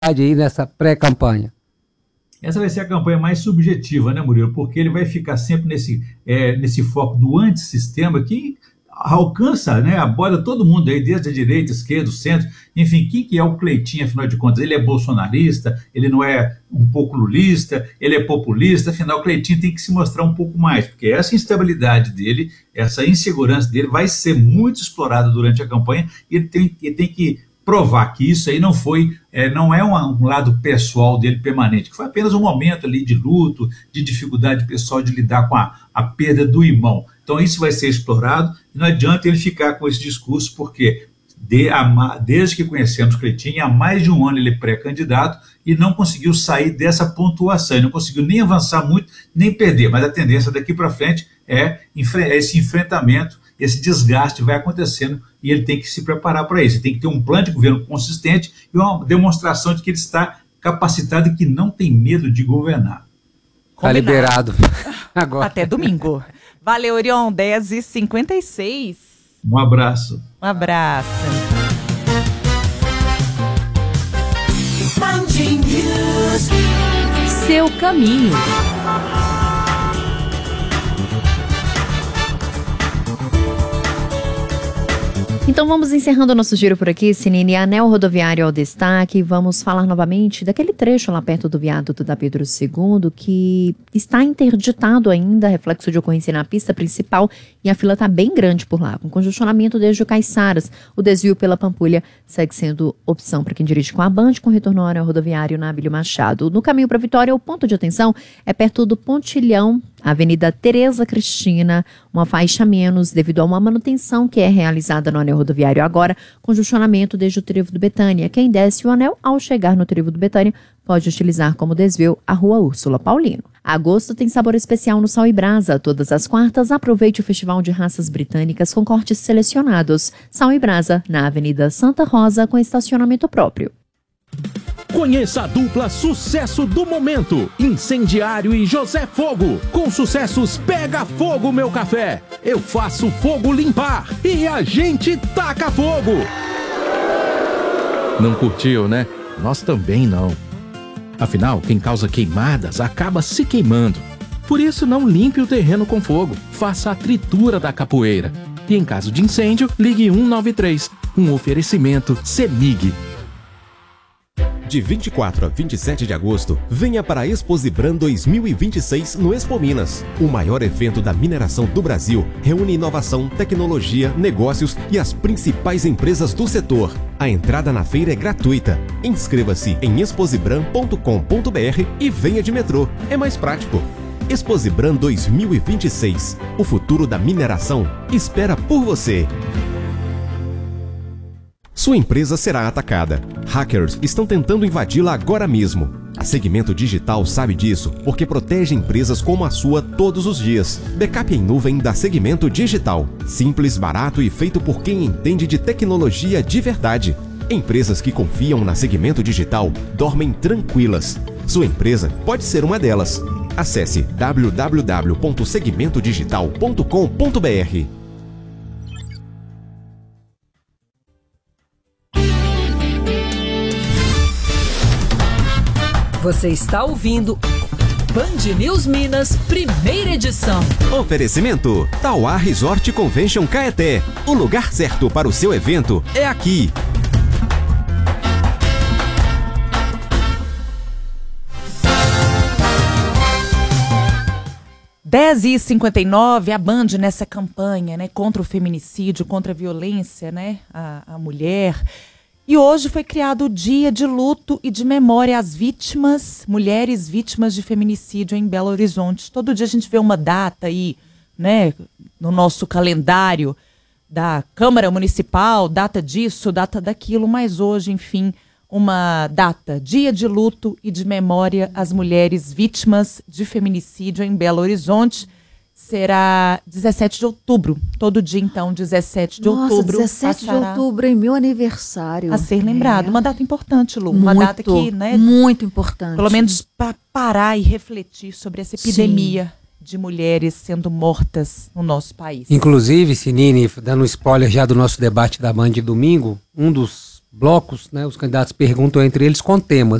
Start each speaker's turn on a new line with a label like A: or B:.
A: aí nessa pré-campanha?
B: Essa vai ser a campanha mais subjetiva, né, Murilo? Porque ele vai ficar sempre nesse foco do antissistema que alcança, né, aborda todo mundo aí, desde a direita, esquerda, o centro, enfim, quem que é o Cleitinho, afinal de contas? Ele é bolsonarista, ele não é um pouco lulista, ele é populista, afinal o Cleitinho tem que se mostrar um pouco mais, porque essa instabilidade dele, essa insegurança dele vai ser muito explorada durante a campanha e ele tem que provar que isso aí não é um lado pessoal dele permanente, que foi apenas um momento ali de luto, de dificuldade pessoal de lidar com a perda do irmão. Então isso vai ser explorado e não adianta ele ficar com esse discurso, porque desde que conhecemos Cleitinho, há mais de um ano ele é pré-candidato e não conseguiu sair dessa pontuação, ele não conseguiu nem avançar muito, nem perder, mas a tendência daqui para frente é esse enfrentamento, esse desgaste vai acontecendo e ele tem que se preparar para isso. Ele tem que ter um plano de governo consistente e uma demonstração de que ele está capacitado e que não tem medo de governar.
A: Está liberado. Agora.
C: Até domingo. Valeu, Orion, 10h56.
B: Um abraço.
C: Um abraço.
D: Seu caminho. Então vamos encerrando o nosso giro por aqui, Sinine. Anel rodoviário ao destaque. Vamos falar novamente daquele trecho lá perto do viaduto da Pedro II que está interditado ainda, reflexo de ocorrência na pista principal, e a fila está bem grande por lá, com congestionamento desde o Caiçaras. O desvio pela Pampulha segue sendo opção para quem dirige com a Band, com retorno ao anel rodoviário na Abílio Machado. No caminho para Vitória, o ponto de atenção é perto do Pontilhão, Avenida Tereza Cristina, uma faixa a menos devido a uma manutenção que é realizada no anel rodoviário agora, congestionamento desde o trevo do Betânia. Quem desce o anel ao chegar no trevo do Betânia pode utilizar como desvio a Rua Úrsula Paulino. Agosto tem sabor especial no Sal e Brasa. Todas as quartas, aproveite o Festival de Raças Britânicas com cortes selecionados. Sal e Brasa, na Avenida Santa Rosa, com estacionamento próprio.
E: Conheça a dupla sucesso do momento, Incendiário e José Fogo. Com sucessos Pega Fogo Meu Café, Eu Faço Fogo Limpar e A Gente Taca Fogo. Não curtiu, né? Nós também não. Afinal, quem causa queimadas acaba se queimando. Por isso, não limpe o terreno com fogo. Faça a tritura da capoeira. E em caso de incêndio, ligue 193. Um oferecimento CEMIG.
F: De 24 a 27 de agosto, venha para a Exposibran 2026 no Expo Minas. O maior evento da mineração do Brasil reúne inovação, tecnologia, negócios e as principais empresas do setor. A entrada na feira é gratuita. Inscreva-se em exposibran.com.br e venha de metrô. É mais prático. Exposibran 2026. O futuro da mineração espera por você. Sua empresa será atacada. Hackers estão tentando invadi-la agora mesmo. A Segmento Digital sabe disso porque protege empresas como a sua todos os dias. Backup em nuvem da Segmento Digital. Simples, barato e feito por quem entende de tecnologia de verdade. Empresas que confiam na Segmento Digital dormem tranquilas. Sua empresa pode ser uma delas. Acesse www.segmentodigital.com.br.
D: Você está ouvindo Band News Minas, primeira edição.
F: Oferecimento Tauá Resort Convention Caeté. O lugar certo para o seu evento é aqui.
C: Dez e 59, a Band nessa campanha, né, contra o feminicídio, contra a violência, né, à mulher. E hoje foi criado o Dia de Luto e de Memória às vítimas, mulheres vítimas de feminicídio em Belo Horizonte. Todo dia a gente vê uma data aí, né, no nosso calendário da Câmara Municipal, data disso, data daquilo, mas hoje, enfim, uma data, Dia de Luto e de Memória às mulheres vítimas de feminicídio em Belo Horizonte. Será 17 de outubro, todo dia então, 17 de outubro.
G: 17 de outubro é meu aniversário.
C: A ser lembrado, uma data importante, Lu, uma data que, né,
G: muito importante.
C: Pelo menos para parar e refletir sobre essa epidemia de mulheres sendo mortas no nosso país.
A: Inclusive, Sinine, dando um spoiler já do nosso debate da Band de domingo, um dos blocos, né? Os candidatos perguntam entre eles com temas.